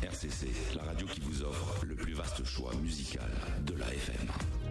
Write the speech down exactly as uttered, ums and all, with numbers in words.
R C C, la radio qui vous offre le plus vaste choix musical de la F M.